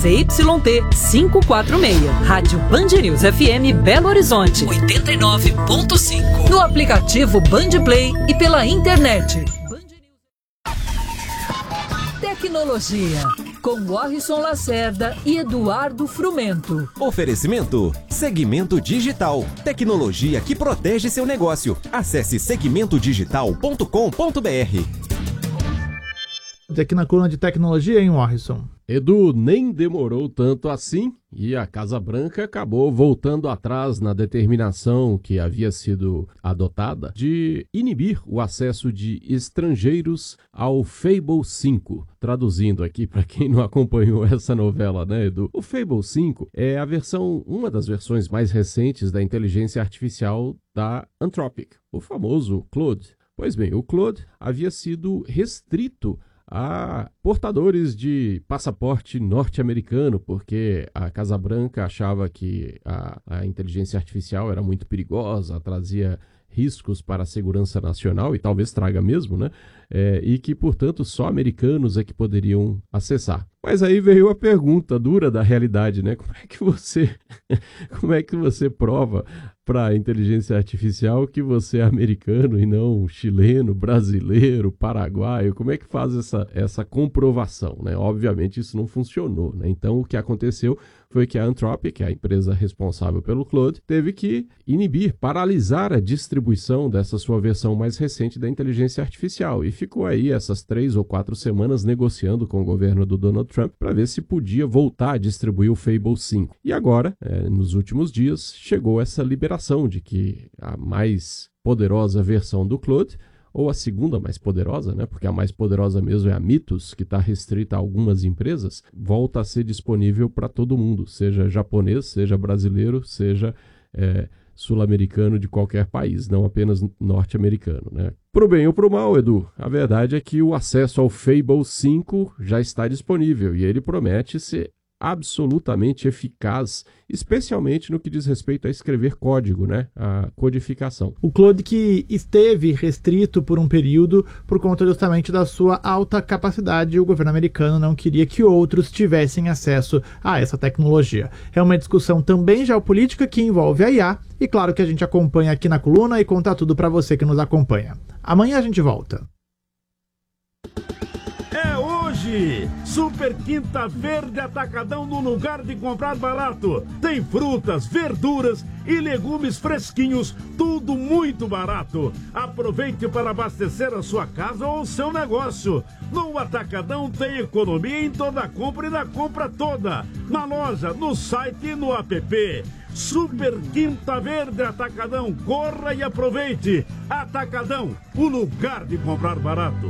ZYT 546. Rádio Band News FM Belo Horizonte 89.5. No aplicativo Band Play e pela internet. Tecnologia, com Warrison Lacerda e Eduardo Frumento. Oferecimento Segmento Digital. Tecnologia que protege seu negócio. Acesse segmentodigital.com.br. Aqui na coluna de tecnologia, hein, Warrison? Edu, nem demorou tanto assim e a Casa Branca acabou voltando atrás na determinação que havia sido adotada de inibir o acesso de estrangeiros ao Fable 5. Traduzindo aqui para quem não acompanhou essa novela, né, Edu? O Fable 5 é uma das versões mais recentes da inteligência artificial da Anthropic, o famoso Claude. Pois bem, o Claude havia sido restrito a portadores de passaporte norte-americano, porque a Casa Branca achava que a inteligência artificial era muito perigosa, trazia riscos para a segurança nacional, e talvez traga mesmo, né? E que, portanto, só americanos é que poderiam acessar. Mas aí veio a pergunta dura da realidade, né? Como é que você prova para a inteligência artificial que você é americano e não chileno, brasileiro, paraguaio? Como é que faz essa comprovação, né? Obviamente isso não funcionou, né? Então o que aconteceu foi que a Anthropic, que é a empresa responsável pelo Claude, teve que inibir, paralisar a distribuição dessa sua versão mais recente da inteligência artificial, e ficou aí essas 3 ou 4 semanas negociando com o governo do Donald Trump para ver se podia voltar a distribuir o Fable 5. E agora, nos últimos dias, chegou essa liberação de que a mais poderosa versão do Claude, ou a segunda mais poderosa, né? Porque a mais poderosa mesmo é a Mythos, que está restrita a algumas empresas, volta a ser disponível para todo mundo, seja japonês, seja brasileiro, seja sul-americano de qualquer país, não apenas norte-americano, né? Pro bem ou pro mal, Edu, a verdade é que o acesso ao Fable 5 já está disponível e ele promete ser absolutamente eficaz, especialmente no que diz respeito a escrever código, né? A codificação. O Claude que esteve restrito por um período por conta justamente da sua alta capacidade, o governo americano não queria que outros tivessem acesso a essa tecnologia. É uma discussão também geopolítica que envolve a IA e claro que a gente acompanha aqui na coluna e conta tudo para você que nos acompanha. Amanhã a gente volta. Super Quinta Verde Atacadão no lugar de comprar barato. Tem frutas, verduras e legumes fresquinhos, tudo muito barato. Aproveite para abastecer a sua casa ou o seu negócio. No Atacadão tem economia em toda compra e na compra toda. Na loja, no site e no app. Super Quinta Verde Atacadão, corra e aproveite. Atacadão, o lugar de comprar barato.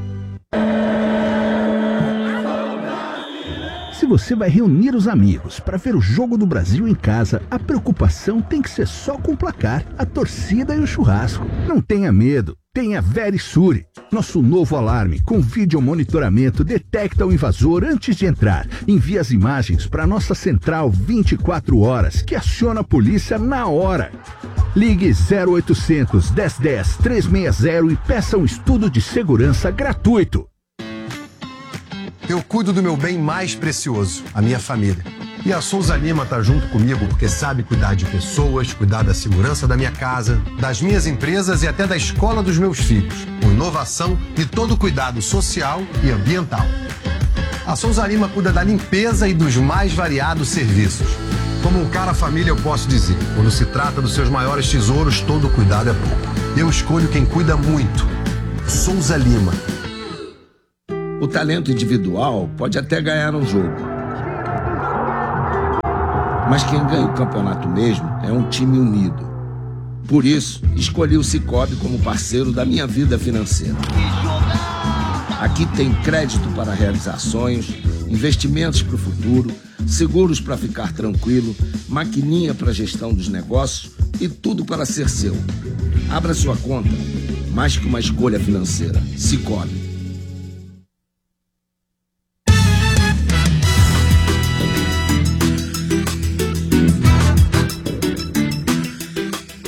Se você vai reunir os amigos para ver o Jogo do Brasil em casa, a preocupação tem que ser só com o placar, a torcida e o churrasco. Não tenha medo, tenha Verisure. Nosso novo alarme com vídeo monitoramento detecta o invasor antes de entrar. Envia as imagens para nossa central 24 horas, que aciona a polícia na hora. Ligue 0800 1010 360 e peça um estudo de segurança gratuito. Eu cuido do meu bem mais precioso, a minha família. E a Souza Lima está junto comigo porque sabe cuidar de pessoas, cuidar da segurança da minha casa, das minhas empresas e até da escola dos meus filhos, com inovação e todo cuidado social e ambiental. A Souza Lima cuida da limpeza e dos mais variados serviços. Como um cara família eu posso dizer, quando se trata dos seus maiores tesouros, todo cuidado é pouco. Eu escolho quem cuida muito. Souza Lima. O talento individual pode até ganhar um jogo. Mas quem ganha o campeonato mesmo é um time unido. Por isso, escolhi o Sicoob como parceiro da minha vida financeira. Aqui tem crédito para realizar sonhos, investimentos para o futuro, seguros para ficar tranquilo, maquininha para gestão dos negócios e tudo para ser seu. Abra sua conta, mais que uma escolha financeira. Sicoob.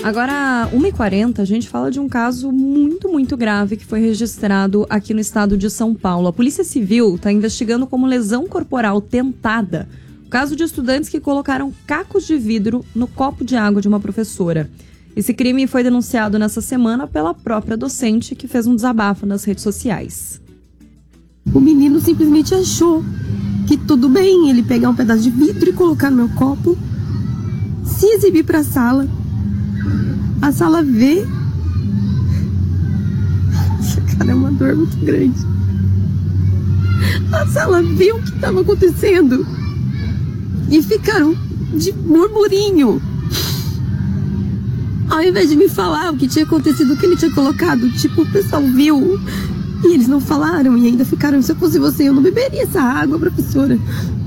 Agora, 1h40, a gente fala de um caso muito, muito grave que foi registrado aqui no estado de São Paulo. A Polícia Civil está investigando como lesão corporal tentada o caso de estudantes que colocaram cacos de vidro no copo de água de uma professora. Esse crime foi denunciado nessa semana pela própria docente, que fez um desabafo nas redes sociais. O menino simplesmente achou que tudo bem ele pegar um pedaço de vidro e colocar no meu copo, se exibir para a sala vê. Cara, é uma dor muito grande. A sala viu o que estava acontecendo e ficaram de murmurinho. Ao invés de me falar o que tinha acontecido, o que ele tinha colocado, tipo, o pessoal viu e eles não falaram e ainda ficaram, se eu fosse você, eu não beberia essa água, professora.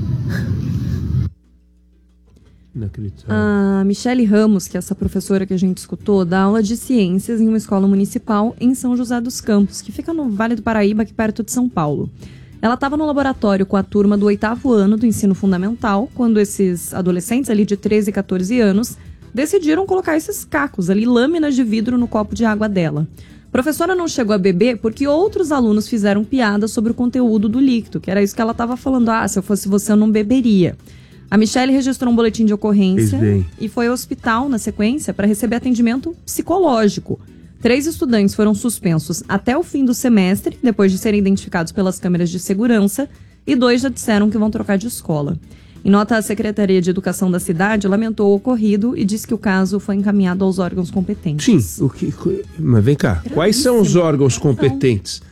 A Michele Ramos, que é essa professora que a gente escutou, dá aula de ciências em uma escola municipal em São José dos Campos, que fica no Vale do Paraíba, aqui perto de São Paulo. Ela estava no laboratório com a turma do 8º ano do ensino fundamental, quando esses adolescentes ali de 13 e 14 anos decidiram colocar esses cacos ali, lâminas de vidro no copo de água dela. A professora não chegou a beber porque outros alunos fizeram piada sobre o conteúdo do líquido, que era isso que ela estava falando. Se eu fosse você, eu não beberia. A Michele registrou um boletim de ocorrência e foi ao hospital na sequência para receber atendimento psicológico. 3 estudantes foram suspensos até o fim do semestre, depois de serem identificados pelas câmeras de segurança, e 2 já disseram que vão trocar de escola. Em nota, a Secretaria de Educação da cidade lamentou o ocorrido e disse que o caso foi encaminhado aos órgãos competentes. Sim, mas vem cá, quais são os órgãos competentes?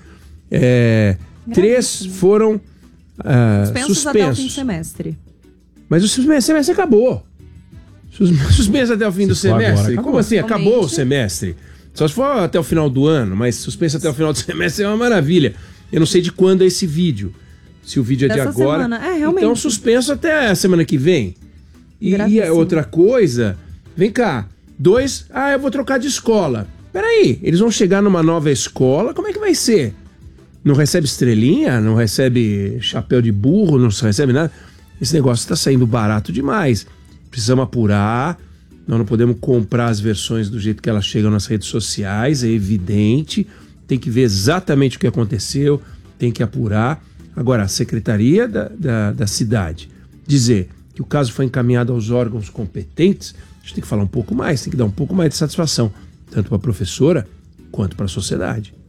3 foram suspensos até o fim do semestre. Mas o semestre acabou. Suspenso até o fim do semestre? Como assim? Acabou o semestre? Só se for até o final do ano, mas suspenso até o final do semestre é uma maravilha. Eu não sei de quando é esse vídeo. Se o vídeo é de agora. Realmente. Então suspenso até a semana que vem. E outra coisa, vem cá. 2, eu vou trocar de escola. Peraí, eles vão chegar numa nova escola, como é que vai ser? Não recebe estrelinha? Não recebe chapéu de burro? Não recebe nada? Esse negócio está saindo barato demais. Precisamos apurar. Nós não podemos comprar as versões do jeito que elas chegam nas redes sociais. É evidente. Tem que ver exatamente o que aconteceu. Tem que apurar. Agora, a Secretaria da cidade dizer que o caso foi encaminhado aos órgãos competentes, a gente tem que falar um pouco mais. Tem que dar um pouco mais de satisfação. Tanto para a professora quanto para a sociedade.